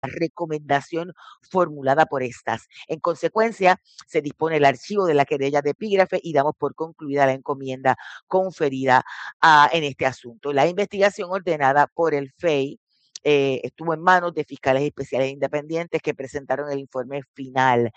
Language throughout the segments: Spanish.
recomendación formulada por estas. En consecuencia, se dispone el archivo de la querella de epígrafe y damos por concluida la encomienda conferida en este asunto. La investigación ordenada por el FEI estuvo en manos de fiscales especiales independientes que presentaron el informe final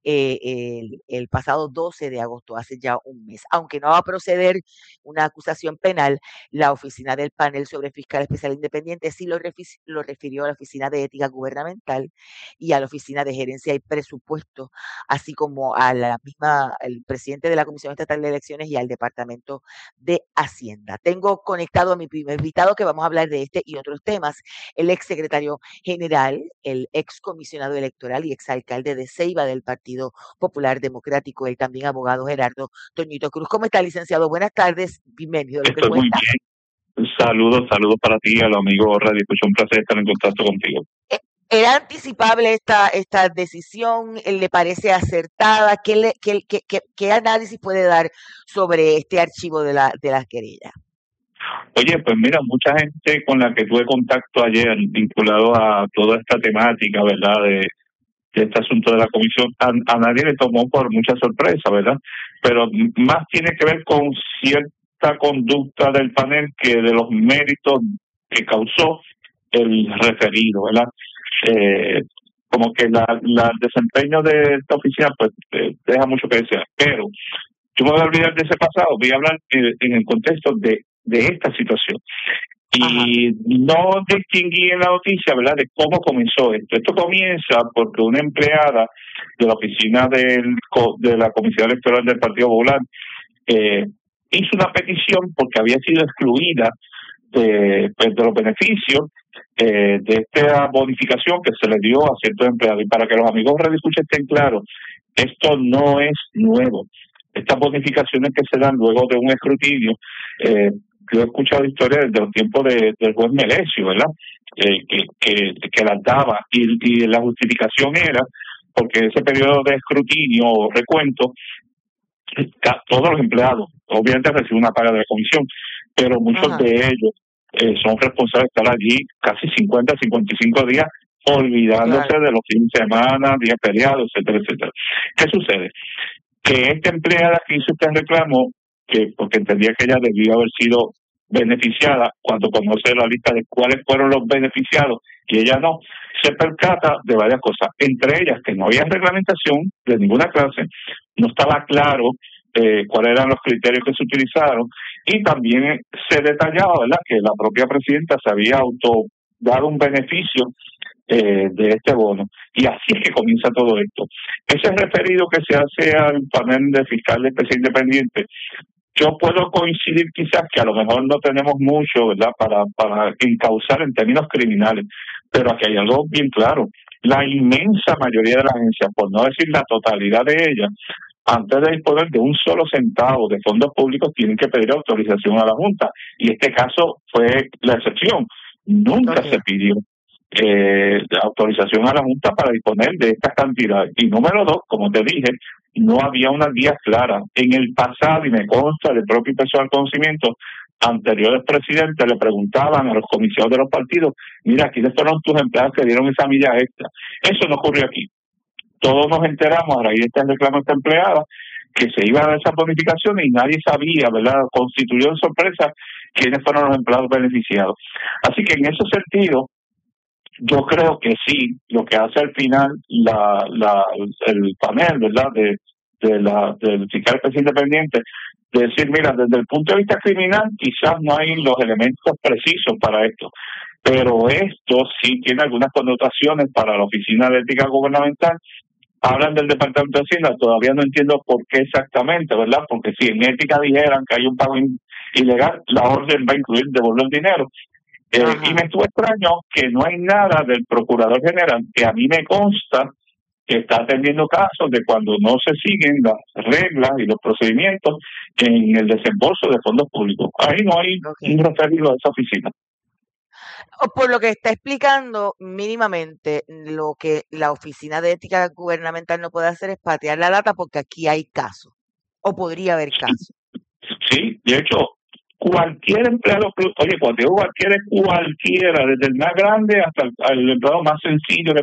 el pasado 12 de agosto, hace ya un mes. Aunque no va a proceder una acusación penal, la oficina del panel sobre fiscal especial independiente sí lo refirió a la Oficina de Ética Gubernamental y a la Oficina de Gerencia y Presupuesto, así como a la misma, el presidente de la Comisión Estatal de Elecciones y al Departamento de Hacienda. Tengo conectado a mi primer invitado que vamos a hablar de este y otros temas, el ex secretario general, el ex comisionado electoral y ex alcalde de Ceiba del Partido Popular Democrático, el también abogado Gerardo Toñito Cruz. ¿Cómo está, licenciado? Buenas tardes, bienvenido a Lo que Estoy muy cuenta. bien. Saludos para ti, a los amigos Radio Escucha. Un placer estar en contacto contigo. ¿Era anticipable esta decisión? ¿Le parece acertada? ¿Qué análisis puede dar sobre este archivo de las querellas? Oye, pues mira, mucha gente con la que tuve contacto ayer, vinculado a toda esta temática, ¿verdad? De este asunto de la comisión, a nadie le tomó por mucha sorpresa, ¿verdad? Pero más tiene que ver con cierta conducta del panel que de los méritos que causó el referido, ¿verdad? Como que el desempeño de esta oficina pues deja mucho que desear, pero yo me voy a olvidar de ese pasado, voy a hablar en el contexto de esta situación. Y no distinguí en la noticia, ¿verdad?, de cómo comenzó esto. Esto comienza porque una empleada de la oficina de la Comisión Electoral del Partido Popular hizo una petición porque había sido excluida de los beneficios de esta bonificación que se le dio a ciertos empleados. Y para que los amigos Radio Escucha estén claros, esto no es nuevo. Estas bonificaciones que se dan luego de un escrutinio, yo he escuchado historias desde los tiempos del juez Melesio, ¿verdad? Que las daba y la justificación era porque en ese periodo de escrutinio o recuento, todos los empleados obviamente reciben una paga de la comisión, pero muchos de ellos son responsables de estar allí casi 50, 55 días olvidándose de los fines de semana, días feriados, etcétera, etcétera. ¿Qué sucede? Que esta empleada que hizo este reclamo, que porque entendía que ella debió haber sido beneficiada, cuando conoce la lista de cuáles fueron los beneficiados y ella no, se percata de varias cosas, entre ellas que no había reglamentación de ninguna clase, no estaba claro cuáles eran los criterios que se utilizaron, y también se detallaba, ¿verdad?, que la propia presidenta se había auto dado un beneficio de este bono. Y así es que comienza todo esto. Ese referido que se hace al panel de fiscal especial independiente, yo puedo coincidir quizás que a lo mejor no tenemos mucho, ¿verdad?, para encauzar en términos criminales, pero aquí hay algo bien claro. La inmensa mayoría de las agencias, por no decir la totalidad de ellas, antes de disponer de un solo centavo de fondos públicos, tienen que pedir autorización a la Junta. Y este caso fue la excepción. Nunca se pidió autorización a la Junta para disponer de estas cantidades. Y número dos, como te dije, no había una guía clara. En el pasado, y me consta del propio personal conocimiento, anteriores presidentes le preguntaban a los comisionados de los partidos, mira, ¿quiénes fueron tus empleados que dieron esa milla extra? Eso no ocurrió aquí. Todos nos enteramos a raíz de este reclamo de esta empleada que se iba a dar esas bonificaciones y nadie sabía, ¿verdad? Constituyó en sorpresa quiénes fueron los empleados beneficiados. Así que en ese sentido, yo creo que sí, lo que hace al final el panel, ¿verdad?, del fiscal especial independiente, de decir, mira, desde el punto de vista criminal quizás no hay los elementos precisos para esto, pero esto sí tiene algunas connotaciones para la Oficina de Ética Gubernamental. Hablan del Departamento de Hacienda, todavía no entiendo por qué exactamente, ¿verdad? Porque si en ética dijeran que hay un pago ilegal, la orden va a incluir devolver el dinero. Y me estuvo extraño que no hay nada del Procurador General, que a mí me consta que está atendiendo casos de cuando no se siguen las reglas y los procedimientos en el desembolso de fondos públicos. Ahí no hay un referido a esa oficina. Por lo que está explicando, mínimamente lo que la Oficina de Ética Gubernamental no puede hacer es patear la lata porque aquí hay casos, o podría haber casos. Sí, de hecho, cualquier empleado, oye, cuando digo cualquiera, es cualquiera, desde el más grande hasta el empleado más sencillo que